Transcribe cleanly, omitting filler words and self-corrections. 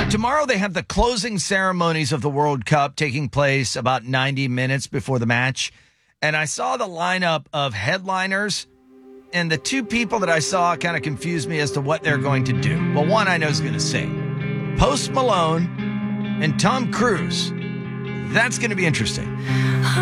Tomorrow they have the closing ceremonies of the World Cup taking place about 90 minutes before the match. And I saw the lineup of headliners, and the two people that I saw kind of confused me as to what they're going to do. Well, one I know is going to sing. Post Malone and Tom Cruise. That's going to be interesting.